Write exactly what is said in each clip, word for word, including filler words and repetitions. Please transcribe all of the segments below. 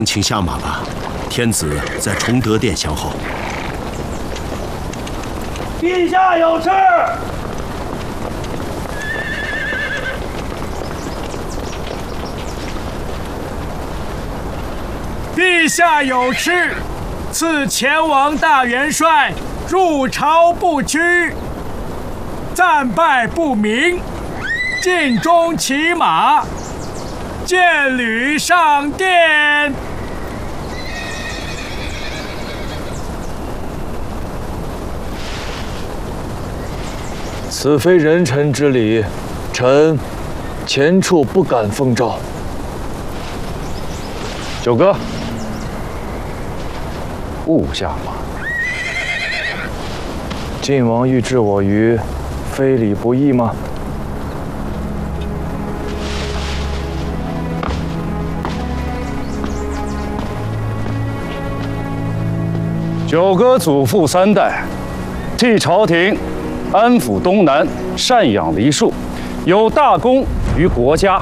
请下马吧，天子在崇德殿相候。 陛下有事。 陛下有事，赐前王大元帅入朝不趋，战败不明，尽忠骑马，见履上殿。 此非人臣之礼，臣前处不敢奉诏。九哥，勿下马。晋王欲置我于非礼不义吗？ 九哥祖父三代，替朝廷安抚东南，赡养梨树，有大功于国家。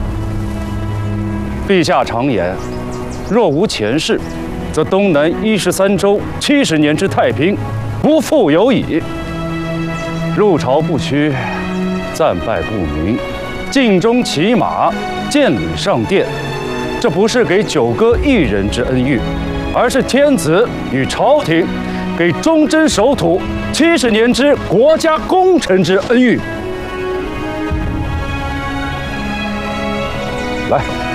陛下常言，若无前世，则东南一十三州七十年之太平不复有矣。入朝不趋，战败不明，尽忠骑马，见礼上殿，这不是给九哥一人之恩遇，而是天子与朝廷给忠贞守土七十年之国家功臣之恩遇。来。